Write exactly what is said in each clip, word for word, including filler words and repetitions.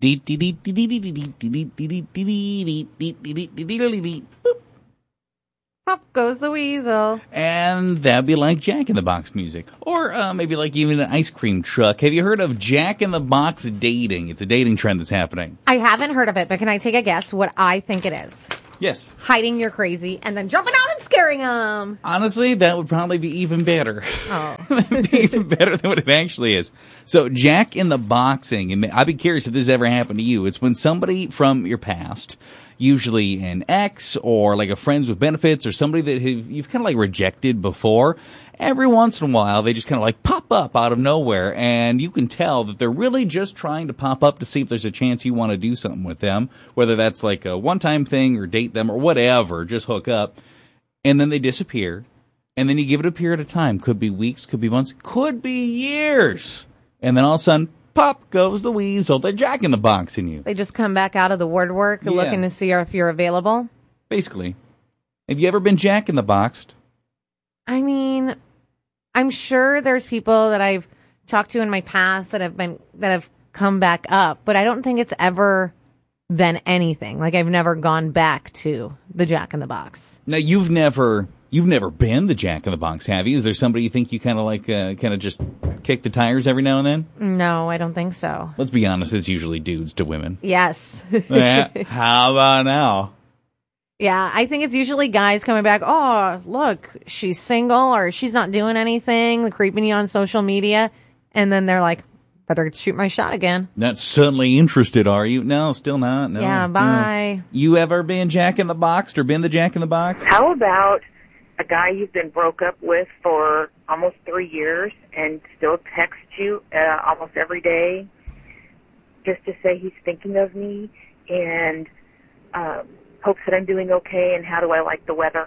Pop goes the weasel. And that'd be like Jack in the Box music. Or uh, maybe like even an ice cream truck. Have you heard of Jack in the Box dating? It's a dating trend that's happening. I haven't heard of it, but can I take a guess what I think it is? Yes. Hiding your crazy and then jumping out and scaring them. Honestly, that would probably be even better. Oh. That'd be even better than what it actually is. So Jack in the Boxing, and I'd be curious if this ever happened to you. It's when somebody from your past, usually an ex or like a friends with benefits or somebody that have, you've kind of like rejected before, every once in a while they just kind of like pop up out of nowhere, and you can tell that they're really just trying to pop up to see if there's a chance you want to do something with them, whether that's like a one-time thing or date them or whatever, just hook up, and then they disappear, and then you give it a period of time. Could be weeks, could be months, could be years, and then all of a sudden, pop goes the weasel. They're Jack in the Box in you. They just come back out of the woodwork Yeah. looking to see if you're available. Basically. Have you ever been Jack in the Boxed? I mean, I'm sure there's people that I've talked to in my past that have been that have come back up, but I don't think it's ever been anything. Like I've never gone back to the Jack in the Box. Now you've never you've never been the Jack in the Box, have you? Is there somebody you think you kind of like uh, kind of just kick the tires every now and then? No, I don't think so. Let's be honest, it's usually dudes to women. Yes. Yeah. How about now? Yeah, I think it's usually guys coming back. Oh, look, she's single or she's not doing anything, creeping you on social media. And then they're like, better shoot my shot again. Not suddenly interested, are you? No, still not. No. Yeah, bye. No. You ever been Jack in the Box or been the Jack in the Box? How about a guy you've been broke up with for almost three years and still texts you uh, almost every day just to say he's thinking of me and um, hopes that I'm doing okay, and how do I like the weather?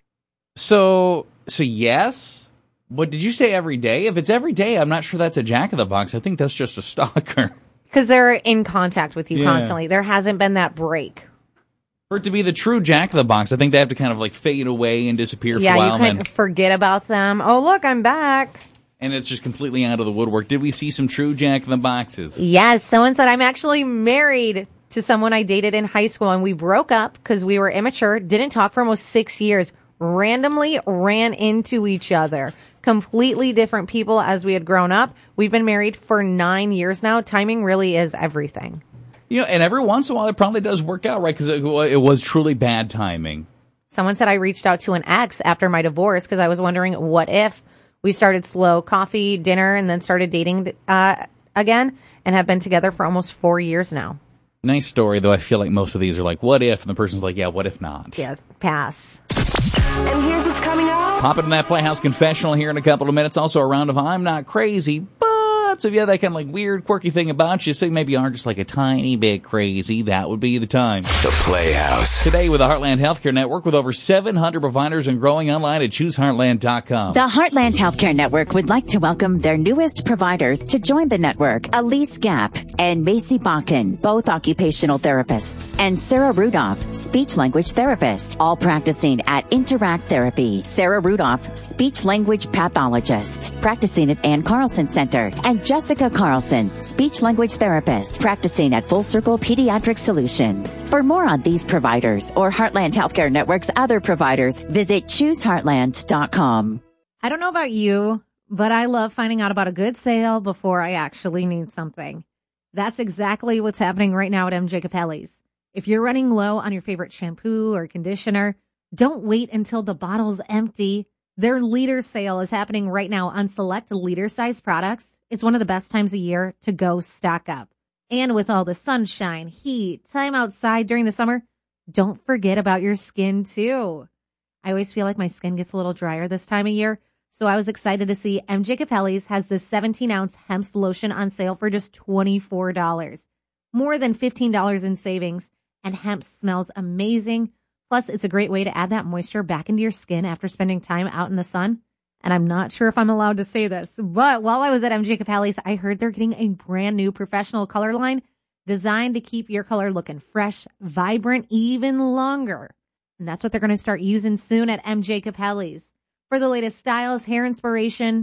So, so yes. What did you say every day? If it's every day, I'm not sure that's a Jack in the Box. I think that's just a stalker. Because they're in contact with you Yeah. constantly. There hasn't been that break. For it to be the true Jack in the Box, I think they have to kind of like fade away and disappear Yeah, for a while. you and, couldn't then, forget about them. Oh, look, I'm back. and it's just completely out of the woodwork. Did we see some true Jack in the Boxes? Yes, someone said I'm actually married to someone I dated in high school, and we broke up because we were immature, didn't talk for almost six years, randomly ran into each other. Completely different people as we had grown up. We've been married for nine years now. Timing really is everything. You know, and every once in a while it probably does work out, right? Because it, it was truly bad timing. Someone said I reached out to an ex after my divorce because I was wondering what if we started slow coffee, dinner, and then started dating uh, again, and have been together for almost four years now. Nice story, though. I feel like most of these are like, what if? And the person's like, yeah, what if not? Yeah, pass. And here's what's coming up. Pop into that Playhouse Confessional here in a couple of minutes. Also a round of I'm Not Crazy, but so if you have that kind of like weird, quirky thing about you, so maybe you aren't just like a tiny bit crazy, that would be the time. The Playhouse. Today with the Heartland Healthcare Network with over seven hundred providers and growing online at choose heartland dot com. The Heartland Healthcare Network would like to welcome their newest providers to join the network. Elise Gap and Macy Bakken, both occupational therapists, and Sarah Rudolph, speech language therapist, all practicing at Interact Therapy. Sarah Rudolph, speech language pathologist, practicing at Ann Carlson Center, and Jessica Carlson, speech language therapist, practicing at Full Circle Pediatric Solutions. For more on these providers or Heartland Healthcare Network's other providers, visit choose heartland dot com. I don't know about you, but I love finding out about a good sale before I actually need something. That's exactly what's happening right now at M J Capelli's. If you're running low on your favorite shampoo or conditioner, don't wait until the bottle's empty. Their leader sale is happening right now on select liter-sized products. It's one of the best times of year to go stock up. And with all the sunshine, heat, time outside during the summer, don't forget about your skin too. I always feel like my skin gets a little drier this time of year, so I was excited to see M J Capelli's has this seventeen ounce hemp lotion on sale for just twenty-four dollars. More than fifteen dollars in savings, and hemp smells amazing. Plus, it's a great way to add that moisture back into your skin after spending time out in the sun. And I'm not sure if I'm allowed to say this, but while I was at M J Capelli's, I heard they're getting a brand new professional color line designed to keep your color looking fresh, vibrant, even longer. And that's what they're going to start using soon at M J Capelli's. For the latest styles, hair inspiration,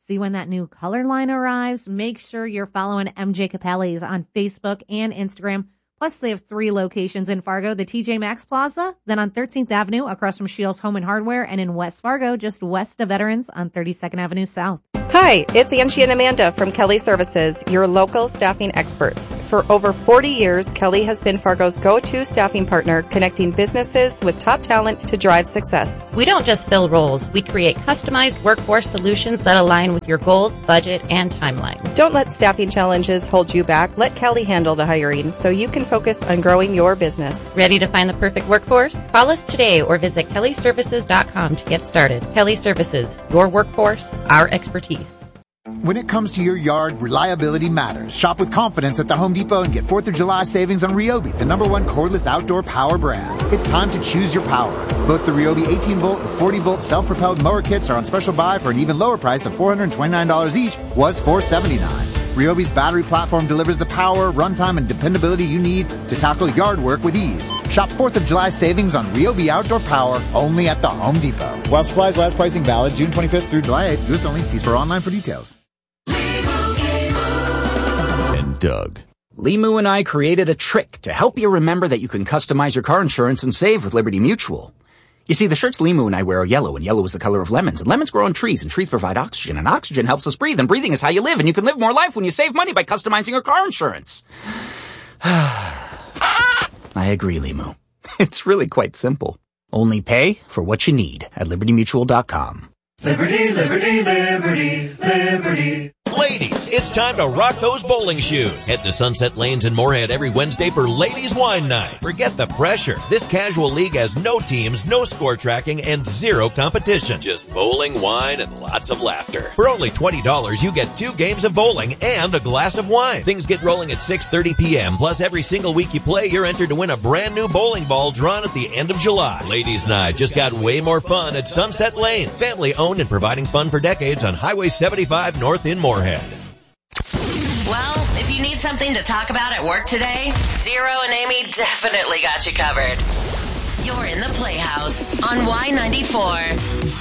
See when that new color line arrives. Make sure you're following M J Capelli's on Facebook and Instagram. Plus, they have three locations in Fargo, the T J Maxx Plaza, then on thirteenth Avenue across from Shields Home and Hardware, and in West Fargo, just west of Veterans on thirty-second Avenue South. Hi, it's Angie and Amanda from Kelly Services, your local staffing experts. For over forty years, Kelly has been Fargo's go-to staffing partner, connecting businesses with top talent to drive success. We don't just fill roles. We create customized workforce solutions that align with your goals, budget, and timeline. Don't let staffing challenges hold you back. Let Kelly handle the hiring so you can focus on growing your business. Ready to find the perfect workforce? Call us today or visit kelly services dot com to get started. Kelly Services, your workforce, our expertise. When it comes to your yard, reliability matters. Shop with confidence at the Home Depot and get fourth of July savings on Ryobi, the number one cordless outdoor power brand. It's time to choose your power. Both the Ryobi eighteen volt and forty volt self-propelled mower kits are on special buy for an even lower price of four hundred twenty-nine dollars each, was four hundred seventy-nine dollars. Ryobi's battery platform delivers the power, runtime, and dependability you need to tackle yard work with ease. Shop fourth of July savings on Ryobi outdoor power only at the Home Depot. While supplies last, pricing valid June twenty-fifth through July eighth. U S only. See store online for details. And Doug. Limu and I created a trick to help you remember that you can customize your car insurance and save with Liberty Mutual. You see, the shirts Limu and I wear are yellow, and yellow is the color of lemons, and lemons grow on trees, and trees provide oxygen, and oxygen helps us breathe, and breathing is how you live, and you can live more life when you save money by customizing your car insurance. I agree, Limu. It's really quite simple. Only pay for what you need at liberty mutual dot com. Liberty, liberty, liberty, liberty. Ladies, it's time to rock those bowling shoes. Head to Sunset Lanes in Moorhead every Wednesday for Ladies Wine Night. Forget the pressure. This casual league has no teams, no score tracking, and zero competition. Just bowling, wine, and lots of laughter. For only twenty dollars, you get two games of bowling and a glass of wine. Things get rolling at six thirty p.m. Plus, every single week you play, you're entered to win a brand new bowling ball drawn at the end of July. Ladies Night just got way more fun at Sunset Lanes. Family owned and providing fun for decades on Highway seventy-five North in Moorhead. Well, if you need something to talk about at work today, Zero and Amy definitely got you covered. You're in the Playhouse on Y ninety-four.